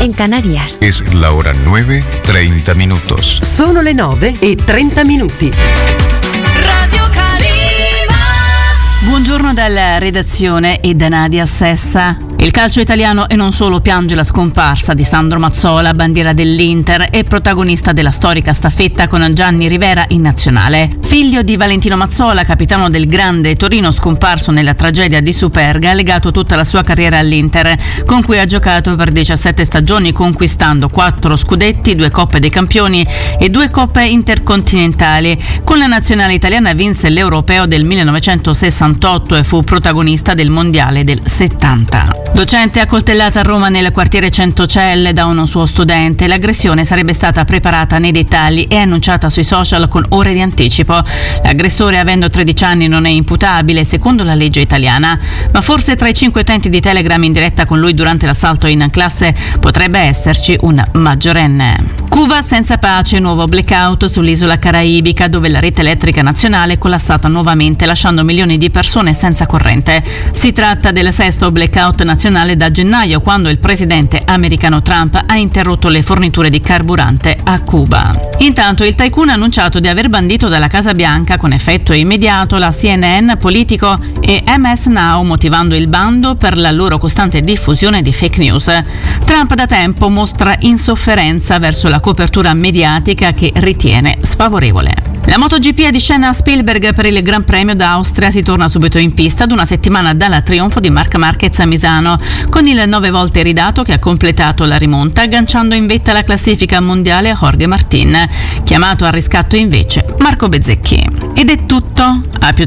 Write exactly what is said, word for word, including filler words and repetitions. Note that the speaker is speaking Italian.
en Canarias. Es la hora nueve, treinta minutos. Sono le nove e trenta minuti. Radio Calima. Buongiorno dalla redazione e da Nadia Sessa. Il calcio italiano e non solo piange la scomparsa di Sandro Mazzola, bandiera dell'Inter e protagonista della storica staffetta con Gianni Rivera in nazionale. Figlio di Valentino Mazzola, capitano del grande Torino scomparso nella tragedia di Superga, ha legato tutta la sua carriera all'Inter, con cui ha giocato per diciassette stagioni, conquistando quattro scudetti, due Coppe dei Campioni e due Coppe intercontinentali. Con la nazionale italiana vinse l'Europeo del millenovecentosessantotto e fu protagonista del Mondiale del settanta. Docente accoltellata a Roma nel quartiere Centocelle da un suo studente. L'aggressione sarebbe stata preparata nei dettagli e annunciata sui social con ore di anticipo. L'aggressore, avendo tredici anni, non è imputabile secondo la legge italiana, ma forse tra i cinque utenti di Telegram in diretta con lui durante l'assalto in classe potrebbe esserci un maggiorenne. Cuba senza pace, nuovo blackout sull'isola caraibica, dove la rete elettrica nazionale è collassata nuovamente, lasciando milioni di persone senza corrente. Si tratta del sesto blackout nazionale da gennaio, quando il presidente americano Trump ha interrotto le forniture di carburante a Cuba. Intanto il tycoon ha annunciato di aver bandito dalla Casa Bianca con effetto immediato la C N N, Politico e M S Now, motivando il bando per la loro costante diffusione di fake news. Trump da tempo mostra insofferenza verso la copertura mediatica che ritiene sfavorevole. La MotoGP è di scena a Spielberg per il Gran Premio d'Austria. Si torna subito in pista ad una settimana dal trionfo di Marc Marquez a Misano, con il nove volte ridato che ha completato la rimonta, agganciando in vetta la classifica mondiale Jorge Martin. Chiamato al riscatto invece Marco Bezzecchi. Ed è tutto, a più